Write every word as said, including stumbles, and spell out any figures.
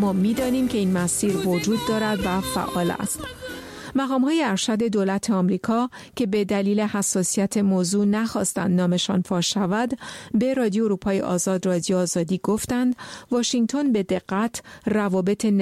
ما می‌دانیم که این مسیر وجود دارد و فعال است. مقام‌های ارشد دولت آمریکا که به دلیل حساسیت موضوع نخواستند نامشان فاش شود، به رادیو اروپای آزاد رادیو آزادی گفتند واشنگتن به دقت روابط